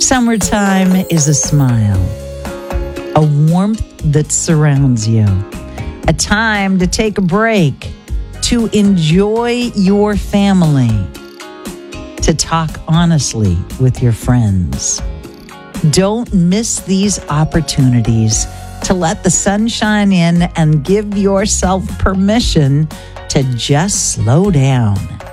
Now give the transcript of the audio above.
Summertime is a smile, a warmth that surrounds you, a time to take a break, to enjoy your family, to talk honestly with your friends. Don't miss these opportunities to let the sunshine in and give yourself permission to just slow down.